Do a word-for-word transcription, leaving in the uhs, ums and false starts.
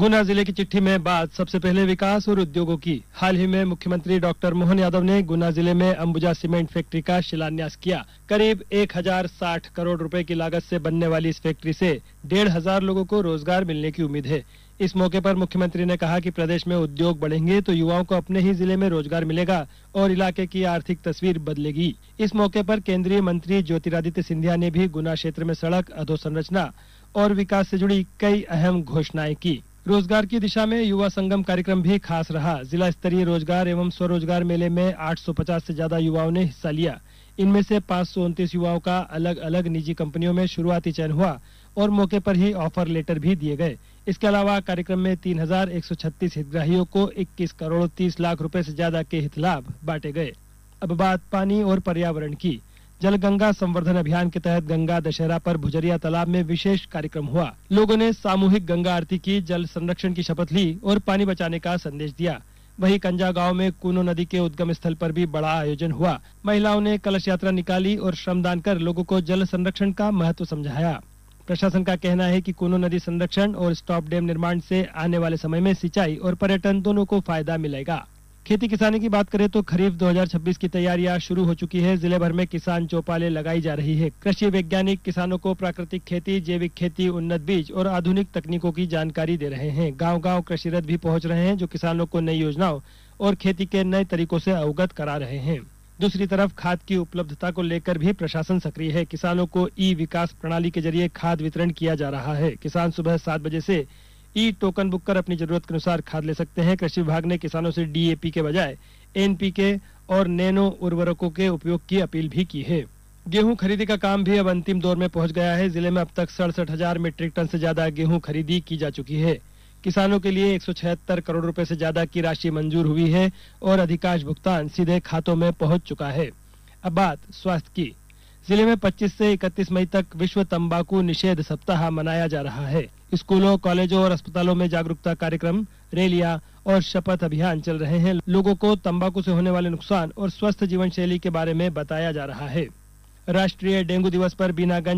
गुना जिले की चिट्ठी में बात सबसे पहले विकास और उद्योगों की। हाल ही में मुख्यमंत्री डॉक्टर मोहन यादव ने गुना जिले में अंबुजा सीमेंट फैक्ट्री का शिलान्यास किया। करीब एक हजार साठ करोड़ रुपए की लागत से बनने वाली इस फैक्ट्री से डेढ़ हजार लोगों को रोजगार मिलने की उम्मीद है। इस मौके पर मुख्यमंत्री ने कहा कि प्रदेश में उद्योग बढ़ेंगे तो युवाओं को अपने ही जिले में रोजगार मिलेगा और इलाके की आर्थिक तस्वीर बदलेगी। इस मौके पर केंद्रीय मंत्री ज्योतिरादित्य सिंधिया ने भी गुना क्षेत्र में सड़क, अधोसंरचना और विकास से जुड़ी कई अहम घोषणाएं की। रोजगार की दिशा में युवा संगम कार्यक्रम भी खास रहा। जिला स्तरीय रोजगार एवं स्वरोजगार मेले में आठ सौ पचास से ज्यादा युवाओं ने हिस्सा लिया। इनमें से पाँच सौ उनतीस युवाओं का अलग अलग निजी कंपनियों में शुरुआती चयन हुआ और मौके पर ही ऑफर लेटर भी दिए गए। इसके अलावा कार्यक्रम में तीन हजार एक सौ छत्तीस हितग्राहियों को इक्कीस करोड़ तीस लाख रुपए से ज्यादा के हित लाभ बांटे गए। अब बात पानी और पर्यावरण की। जल गंगा संवर्धन अभियान के तहत गंगा दशहरा पर भुजरिया तालाब में विशेष कार्यक्रम हुआ। लोगों ने सामूहिक गंगा आरती की, जल संरक्षण की शपथ ली और पानी बचाने का संदेश दिया। वहीं कंजा गांव में कूनो नदी के उद्गम स्थल पर भी बड़ा आयोजन हुआ। महिलाओं ने कलश यात्रा निकाली और श्रमदान कर लोगों को जल संरक्षण का महत्व समझाया। प्रशासन का कहना है कि कूनो नदी संरक्षण और स्टॉप डैम निर्माण से आने वाले समय में सिंचाई और पर्यटन दोनों को फायदा मिलेगा। खेती किसानी की बात करें तो खरीफ दो हजार छब्बीस की तैयारियां शुरू हो चुकी है। जिले भर में किसान चौपालें लगाई जा रही है। कृषि वैज्ञानिक किसानों को प्राकृतिक खेती, जैविक खेती, उन्नत बीज और आधुनिक तकनीकों की जानकारी दे रहे हैं। गांव-गांव कृषि रथ भी पहुंच रहे हैं जो किसानों को नई योजनाओं और खेती के नए तरीकों से अवगत करा रहे हैं। दूसरी तरफ खाद की उपलब्धता को लेकर भी प्रशासन सक्रिय है। किसानों को ई विकास प्रणाली के जरिए खाद वितरण किया जा रहा है। किसान सुबह सात बजे से ई टोकन बुक कर अपनी जरूरत के अनुसार खाद ले सकते हैं। कृषि विभाग ने किसानों से डी ए पी के बजाय एन पी के और नैनो उर्वरकों के उपयोग की अपील भी की है। गेहूं खरीदी का काम भी अब अंतिम दौर में पहुंच गया है। जिले में अब तक सड़सठ हजार मीट्रिक टन से ज्यादा गेहूं खरीदी की जा चुकी है। किसानों के लिए एक सौ छिहत्तर करोड़ रुपए से ज्यादा की राशि मंजूर हुई है और अधिकांश भुगतान सीधे खातों में पहुंच चुका है। अब बात स्वास्थ्य की। जिले में पच्चीस से इकतीस मई तक विश्व तंबाकू निषेध सप्ताह मनाया जा रहा है। स्कूलों, कॉलेजों और अस्पतालों में जागरूकता कार्यक्रम, रैलियां और शपथ अभियान चल रहे हैं। लोगों को तंबाकू से होने वाले नुकसान और स्वस्थ जीवन शैली के बारे में बताया जा रहा है। राष्ट्रीय डेंगू दिवस पर बीनागंज